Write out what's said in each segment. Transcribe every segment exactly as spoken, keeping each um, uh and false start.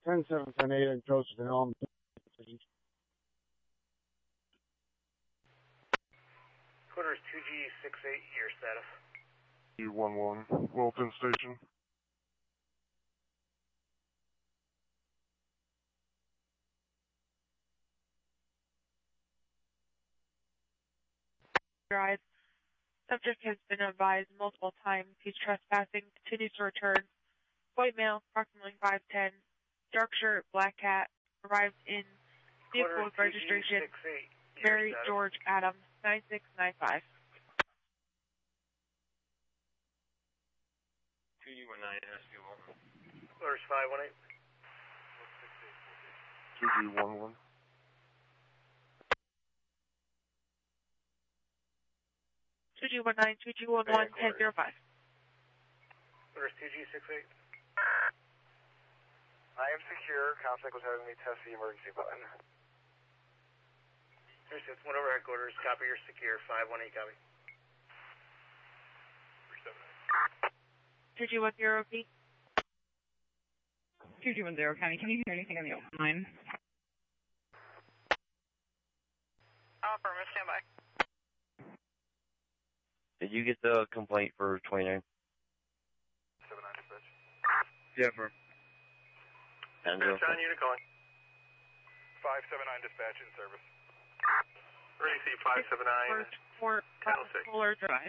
ten seven ten eight and Joseph and Elm. Quarters two G six eight, your status. U one one, Wilton Station. Drive. Subject has been advised multiple times he's trespassing, continues to return. White male, approximately five ten, dark shirt, black cat, arrived in vehicle with registration, Mary George Adams, nine six nine five. two U one nine, S Q Wilton. Quarters five one eight. two G one one. two G one nine, two G one one, ten zero five. Quarters two G six eight. I am secure. Contact was having me test the emergency button. three six one over headquarters. Copy, you're secure. five one eight, copy. two G one zero, P. two G one zero, County. Can you hear anything on the open line? Affirmative, stand by. Did you get the complaint for twenty-nine? seven nine dispatch. Yeah, for. John, unit calling. five seven nine dispatch in service. Ready to see five seven nine. For Fuller Drive.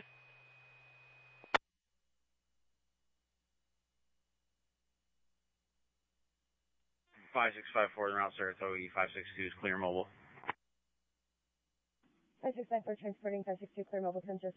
five six five four, the route Saratoga, five six two is clear mobile. five six five four transporting five six two clear mobile ten zero six.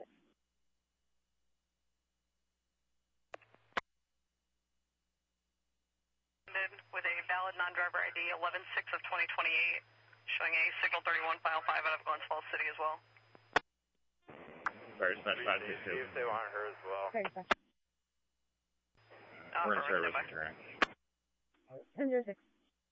With a valid non-driver I D eleven six of twenty twenty-eight, showing a signal thirty-one file five out of Glens Falls City as well. Sorry, dispatch five six two. See if they want her as well. Sorry, dispatch. We're in service, correct. ten zero six.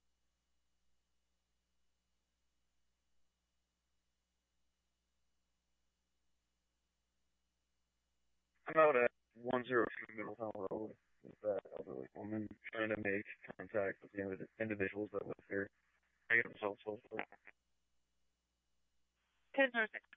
I'm out at one oh two Middletown Road with that elderly woman trying to make contact with the individuals that live here. I get themselves so far. ten zero six.